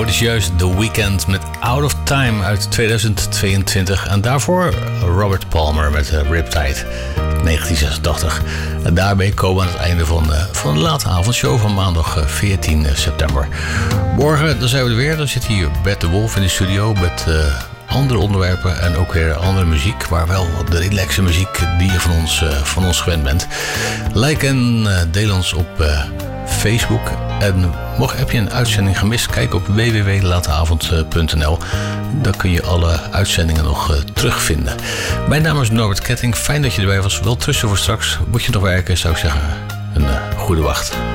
hoorde je juist The Weeknd met Out of Time uit 2022. En daarvoor Robert Palmer met Riptide 1986. En daarmee komen we aan het einde van de late avondshow van maandag 14 september. Morgen dan zijn we er weer. Dan zit hier Bert de Wolf in de studio met andere onderwerpen en ook weer andere muziek, maar wel de relaxe muziek die je van ons gewend bent. Like en deel ons op Facebook. En heb je een uitzending gemist, kijk op www.lateavond.nl. Dan kun je alle uitzendingen nog terugvinden. Mijn naam is Norbert Ketting. Fijn dat je erbij was. Wel tussen voor straks. Moet je nog werken, zou ik zeggen. Een goede wacht.